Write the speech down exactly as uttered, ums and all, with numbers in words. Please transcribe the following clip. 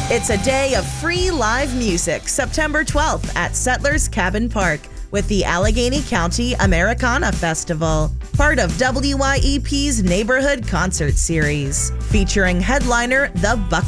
It's a day of free live music, September twelfth at Settlers Cabin Park with the Allegheny County Americana Festival, part of W Y E P's Neighborhood Concert Series, featuring headliner The Buck